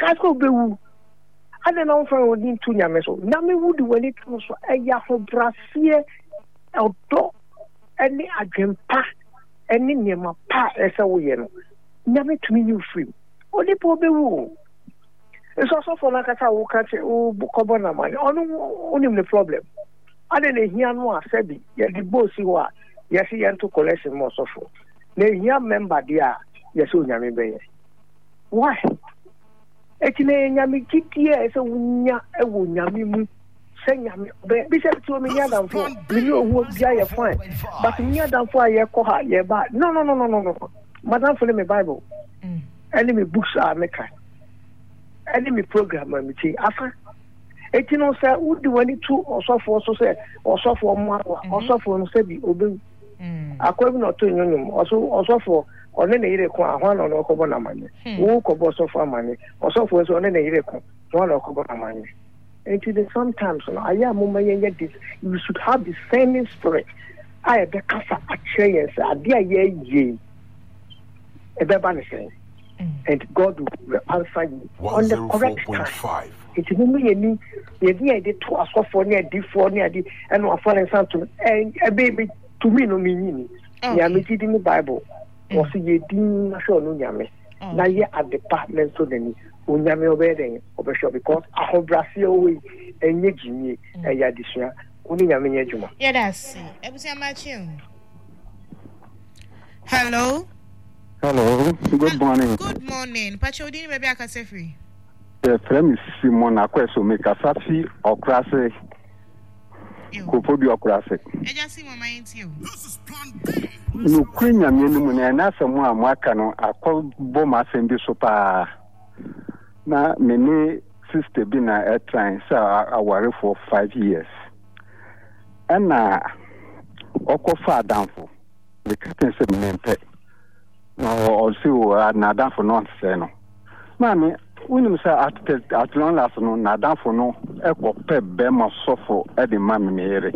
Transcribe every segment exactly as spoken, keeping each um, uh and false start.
kasko bewu ade na on fa wodi tu nyame so nyame wudi wani tu so eya ho brasie odo eni adwempa eni niema pa ese wo ye no nyame tumi you free odi po bewu eso so for na kata wo kache wo kobo na mani onu onim the problem ade na hia no asebi ye di bosi wa ye si ye to collection mo so for na hia member dia ye so nyame be ye why ekine nyame kitie ese wunya ewo nyame mu se nyame be bi se to me nya dan fo mi o wo bia ye fine but nya dan fo aye ko ha ye ba no no no no no no madam for me bible mm any me books are make any me program me ti afa ekino se udi wani tu osofo so se osofo mo osofo no se bi obe mm akwabi no to nyonyum oso osofo one na yire ko ahwa no no ko bona manye wo ko bo sofo amanye osofo so one na yire ko no no ko bona manye and the sometimes no aya mo mayenye this you should have the same spirit I be kasa acheye se ade aye ye e be ba ne say and God will answer you on the correct time. It is only any the idea they to ask for near D four near the and no for example and a baby to me no meaning. Ya me in the Bible. Was ye din na show no nyame. Na ye at the department so then unyame obeden obesho because a hobrasio we enye jinye e ya disua uni nyame nyejuma. Yeah, that's it. Ebusia machi. Hello. Hello, good morning. Good morning. Pacho dini baby akase free. The frame is Simon Akweso make asafi okrase. Kopo bi okrase. Eja Simon ma enti o. No kwenya mienu mu na na asemu amaka no akọbọ ma asem bi so pa. Na mene sister bi na airtime sa aware for five years. Ana okofa adamfo. The captain said mempe. No, also na dan for no say no. Mami, we say at at long last no na dan for no e ko pe be ma sofo e de mami mere.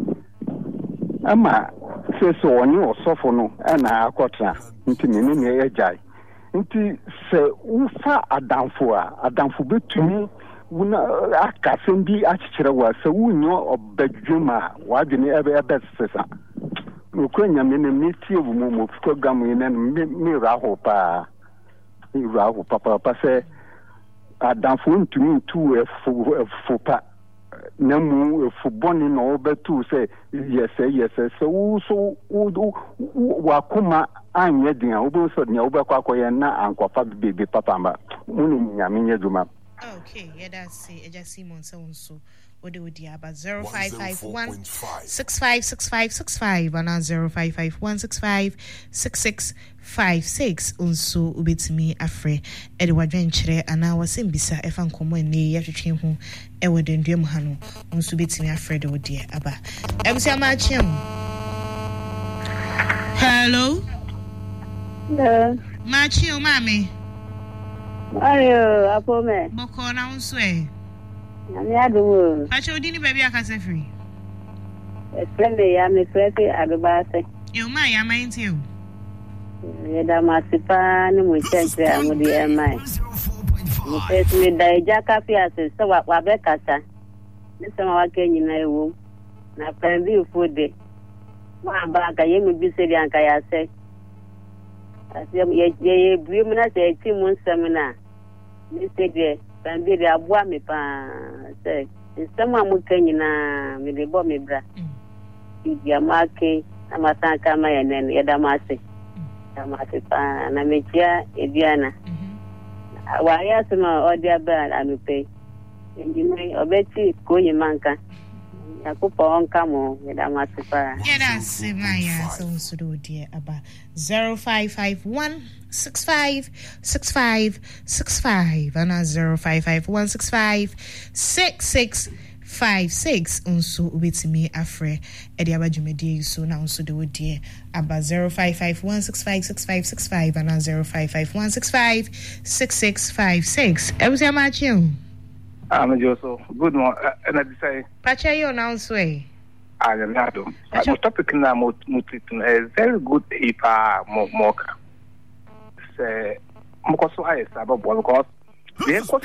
Ama se so oni osofo no e na akotra nti ni ni e jai. Nti se ufa adanfo a adanfo betumi wuna akasem bi achichire wa se wunyo obadwuma wadwene ebe ebe sesa. Ukwenya mene miti obu mu program ina mi raho pa mi raho papa pa se adanfo ntumi ntu efu efu pa na mu efu boni no obetu se yes yes so so wa kuma anye din obo so nya obekwa akoye na ankofa bebe papa mba munu nyame nyeduma. Okay, yeah, that's it. Eja Simon so so Ode odi aba zero five five one six five six five six five and zero five five one six five six six five six unso ubetimi afre ede wadwenkyere ana wasembisa efa nkomo ene yatwetwe ho e wode nduam ha no unso betimi afre de odi aba ebusia ma chem. Hello. Hello. Ma chem mami. Ayo apome. Boko na unso e. Nani adu. Pacho dini baby akase free. Friend ya me friend adubase. You ma ya ma enti o. Ye da masipa ni mu cheche amudi e mai. Mu pes me da jaka pia se so wa wa be kasa. Ni sama wa kenyi na ewo. Na friend bi fode. Ma ba ka ye mu bi se di anka ya se. Asi ye ye bi mu na se ti mu nsem Ni se de Bambiri abua me pa say sistema mukenyi na me de bo me bra idi amake amata kama ya nene ya damase damase pa na mechia ediana wa ya sema odia ba anupe ndi me obeti konyi manka yakupa onka mo ya damase pa ya dase maya so nsudo die aba zero five five one six five six five six five and zero five five one six five six six five six unso ubetimi afre edi abadwumedi so na unso de wodie aba zero five five one six five six five six five and zero five five one six five six six five six ebusia machi I'm Joseph. Good morning. And I say, Pacha, you announce way. I am not. I'm topic now. A very good if I mock. Say, because I say about because they